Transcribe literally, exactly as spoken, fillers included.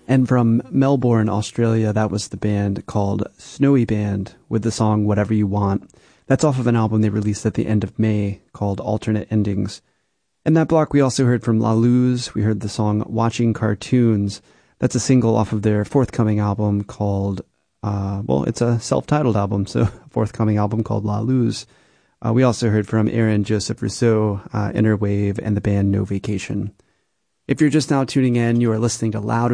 And from Melbourne, Australia, that was the band called Snowy Band with the song Whatever You Want. That's off of an album they released at the end of May called Alternate Endings. In that block, we also heard from La Luz. We heard the song Watching Cartoons. That's a single off of their forthcoming album called, uh, well, it's a self-titled album, so a forthcoming album called La Luz. Uh, we also heard from Aaron Joseph Rousseau, uh, Inner Wave, and the band No Vacation. If you're just now tuning in, you are listening to Loud